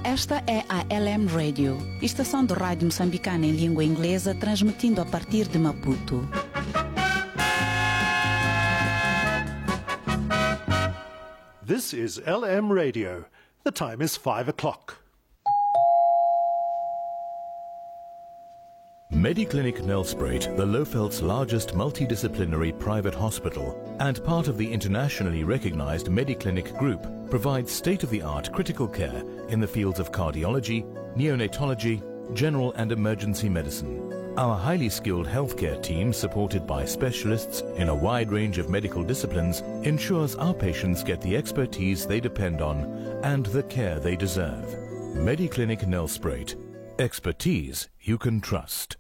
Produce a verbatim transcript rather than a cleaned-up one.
Esta é a L M Radio, estação de rádio moçambicana em língua inglesa, transmitindo a partir de Maputo. This is L M Radio. The time is five o'clock. Mediclinic Nelspruit, the Lofeld's largest multidisciplinary private hospital and part of the internationally recognized Mediclinic Group, provides state-of-the-art critical care in the fields of cardiology, neonatology, general and emergency medicine. Our highly skilled healthcare team, supported by specialists in a wide range of medical disciplines, ensures our patients get the expertise they depend on and the care they deserve. Mediclinic Nelspruit. Expertise you can trust.